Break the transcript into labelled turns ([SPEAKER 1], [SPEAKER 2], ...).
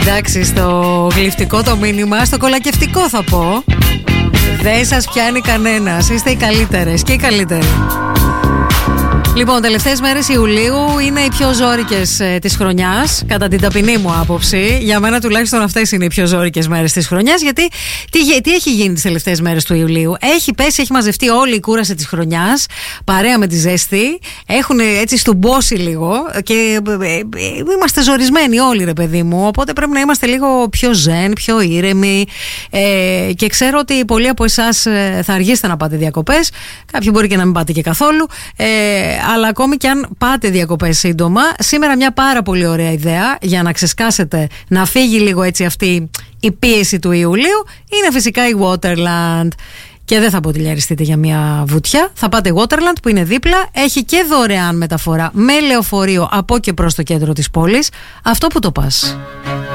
[SPEAKER 1] Εντάξει, στο γλυφτικό το μήνυμα, στο κολακευτικό θα πω. Δεν σας πιάνει κανένας, είστε οι καλύτερες και οι καλύτεροι. Λοιπόν, τελευταίες μέρες Ιουλίου είναι οι πιο ζώρικες της χρονιάς, κατά την ταπεινή μου άποψη. Για μένα τουλάχιστον αυτές είναι οι πιο ζώρικες μέρες της χρονιάς, γιατί τι έχει γίνει τις τελευταίες μέρες του Ιουλίου? Έχει πέσει, έχει μαζευτεί όλη η κούραση της χρονιάς, παρέα με τη ζέστη, έχουν έτσι στουμπώσει λίγο και είμαστε ζορισμένοι όλοι, ρε παιδί μου, οπότε πρέπει να είμαστε λίγο πιο ζεν, πιο ήρεμοι, και ξέρω ότι πολλοί από εσάς θα αργήσετε να πάτε διακοπές, κάποιοι μπορεί και να μην πάτε και καθόλου, αλλά ακόμη και αν πάτε διακοπές σύντομα, σήμερα μια πάρα πολύ ωραία ιδέα για να ξεσκάσετε, να φύγει λίγο έτσι αυτή η πίεση του Ιουλίου, είναι φυσικά η Waterland. Και δεν θα ποτηλιαριστείτε για μια βουτιά, θα πάτε Waterland που είναι δίπλα, έχει και δωρεάν μεταφορά με λεωφορείο από και προς το κέντρο της πόλης, αυτό που το πας.